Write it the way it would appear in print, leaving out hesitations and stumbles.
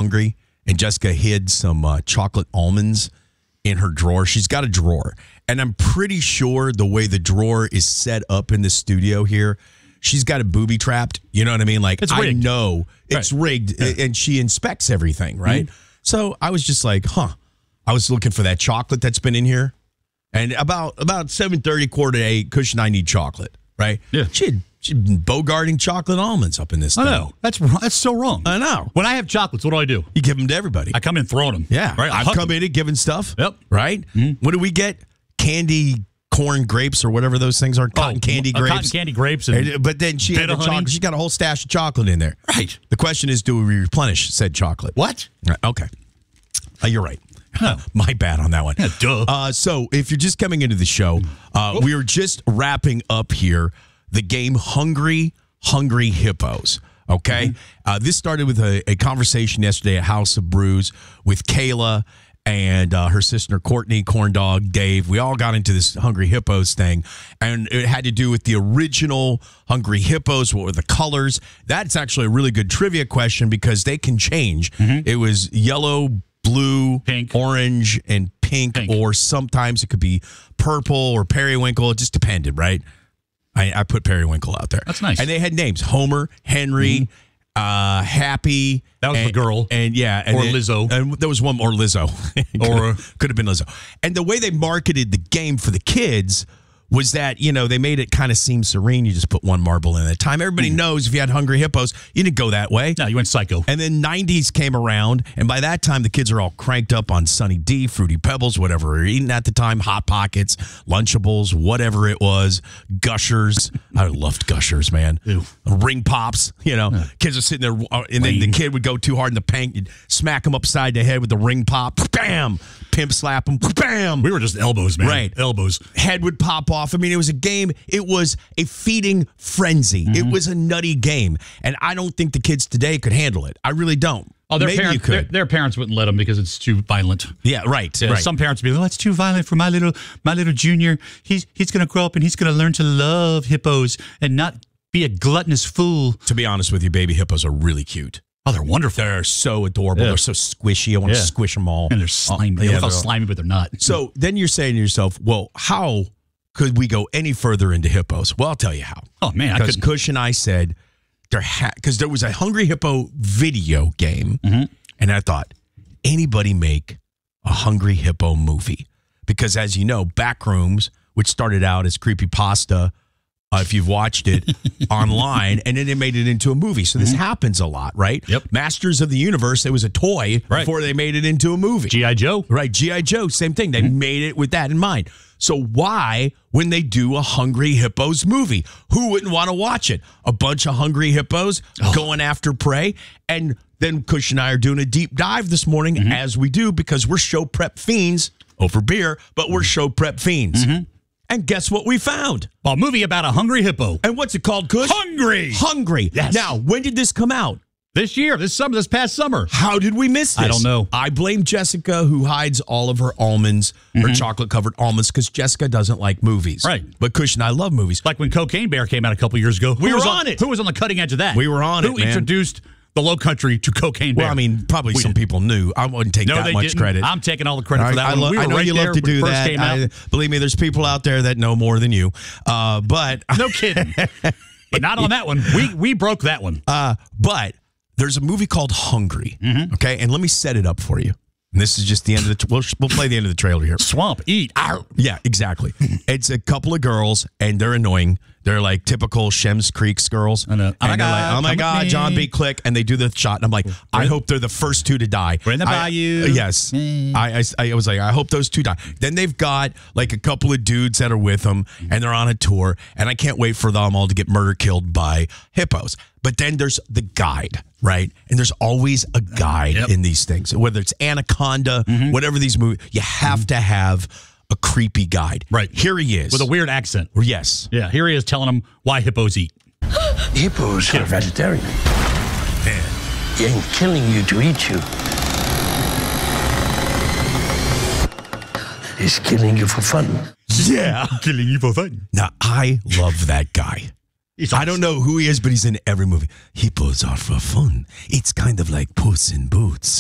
hungry, and Jessica hid some chocolate almonds in her drawer. She's got a drawer, and I'm pretty sure the way the drawer is set up in the studio here, she's got it booby trapped. You know what I mean? Like, it's rigged. I know it's rigged, and she inspects everything, right? So I was just like, I was looking for that chocolate that's been in here, and about 7:30, 7:45, Cush and I need chocolate, right? Yeah. She'd been bogarting chocolate almonds up in this thing. I know. That's so wrong. I know. When I have chocolates, what do? You give them to everybody. I come in throwing them. Yeah. Right? I've come in and given stuff. Yep. Right? What do we get? Candy corn grapes or whatever those things are. Cotton candy grapes. Cotton candy grapes. And but then she had the chocolate. She's got a whole stash of chocolate in there. Right. The question is, do we replenish said chocolate? What? Okay. You're right. My bad on that one. Yeah, duh. So if you're just coming into the show, we were just wrapping up here the game Hungry Hippos. Okay? This started with a conversation yesterday at House of Brews with Kayla and her sister Courtney, Corn Dog, Dave. We all got into this Hungry Hippos thing, and it had to do with the original Hungry Hippos. What were the colors? That's actually a really good trivia question because they can change. It was yellow, blue, pink, orange, and pink, or sometimes it could be purple or periwinkle. It just depended, right? I put periwinkle out there. That's nice. And they had names: Homer, Henry, Happy. That was the girl. And Lizzo. And there was one more, Lizzo. Or could have been Lizzo. And the way they marketed the game for the kids was that, they made it kind of seem serene. You just put one marble in at a time. Everybody knows if you had Hungry Hippos, you didn't go that way. No, you went psycho. And then 90s came around, and by that time, the kids are all cranked up on Sunny D, Fruity Pebbles, whatever we were eating at the time, Hot Pockets, Lunchables, whatever it was, Gushers. I loved Gushers, man. Ew. Ring Pops, Kids are sitting there, and then the kid would go too hard in the paint, you'd smack him upside the head with the ring pop, bam! Pimp slap him, bam! We were just elbows, man. Right. Elbows. Head would pop off. I mean, it was a game. It was a feeding frenzy. It was a nutty game. And I don't think the kids today could handle it. I really don't. Oh, Maybe you could. Their parents wouldn't let them because it's too violent. Yeah, right. Some parents would be, it's too violent for my little junior. He's going to grow up and he's going to learn to love hippos and not be a gluttonous fool. To be honest with you, baby hippos are really cute. Oh, they're wonderful. They're so adorable. Yeah. They're so squishy. I want to squish them all. And they're slimy. They look all slimy, but they're not. So then you're saying to yourself, well, how could we go any further into hippos? Well, I'll tell you how. Oh, man. Because Cush and I said, because there was a Hungry Hippo video game, and I thought, anybody make a Hungry Hippo movie? Because as you know, Backrooms, which started out as creepypasta, if you've watched it online, and then they made it into a movie. So this happens a lot, right? Yep. Masters of the Universe, it was a toy before they made it into a movie. G.I. Joe. Right, G.I. Joe, same thing. They made it with that in mind. So why, when they do a Hungry Hippos movie, who wouldn't want to watch it? A bunch of hungry hippos going after prey. And then Cush and I are doing a deep dive this morning, as we do, because we're show prep fiends over beer, but we're show prep fiends. And guess what we found? A movie about a hungry hippo. And what's it called, Cush? Hungry. Yes. Now, when did this come out? This year, this past summer. How did we miss this? I don't know. I blame Jessica, who hides all of her almonds, her chocolate-covered almonds, because Jessica doesn't like movies. Right. But Cush and I love movies. Like when Cocaine Bear came out a couple years ago. We were on it. Who was on the cutting edge of that? We were on it, Who man. introduced the Low Country to Cocaine Bear? Well, I mean, probably some people knew. I wouldn't take that much credit. I'm taking all the credit for that I one. We were I know right you there love to when it do first came out. that. Believe me, there's people out there that know more than you. But No kidding. But not on that one. We broke that one. But there's a movie called Hungry. Okay, and let me set it up for you. And this is just the end of the. We'll play the end of the trailer here. Swamp, eat. Ow. Yeah, exactly. It's a couple of girls, and they're annoying. They're like typical Shems Creek's girls. I know. And they're like, oh my God, John B. Click. And they do the shot. And I'm like, I hope they're the first two to die. We're in the bayou. Yes. I was like, I hope those two die. Then they've got like a couple of dudes that are with them, and they're on a tour. And I can't wait for them all to get murder killed by hippos. But then there's the guide, right? And there's always a guide in these things. Whether it's Anaconda, whatever these movies, you have to have a creepy guide. Right. Here he is. With a weird accent. Yes. Yeah, here he is telling them why hippos eat. Hippos are vegetarian. He ain't killing you to eat you. He's killing you for fun. Yeah. Killing you for fun. Now, I love that guy. I don't know who he is, but he's in every movie. Hippos are for fun. It's kind of like Puss in Boots.